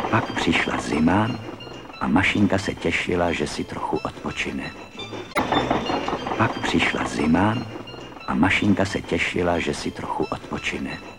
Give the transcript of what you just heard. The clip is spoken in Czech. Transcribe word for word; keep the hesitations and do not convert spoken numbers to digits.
Pak přišla zima a Mašinka se těšila, že si trochu odpočine. Pak přišla zima a Mašinka se těšila, že si trochu odpočine.